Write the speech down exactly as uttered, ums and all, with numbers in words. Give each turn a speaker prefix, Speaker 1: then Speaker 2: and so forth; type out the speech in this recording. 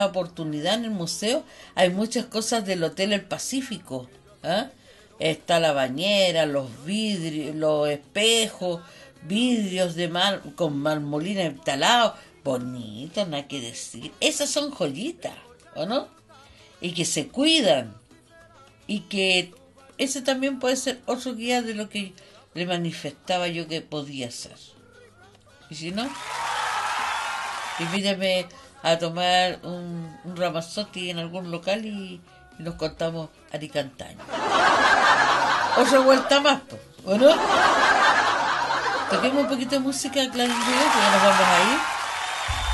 Speaker 1: oportunidad en el museo, hay muchas cosas del Hotel El Pacífico. ¿Ah? Está la bañera, los vidrios, los espejos, vidrios de mar, con marmolina instalado, bonito, nada que decir. Esas son joyitas, ¿o no? Y que se cuidan. Y que ese también puede ser otro guía de lo que le manifestaba yo que podía ser. Y si no, invítame a tomar un, un ramazotti en algún local y, y nos contamos aricantaño. Otra vuelta más, pues, ¿o no? Toquemos un poquito de música, Clarín, que ya nos vamos a ir.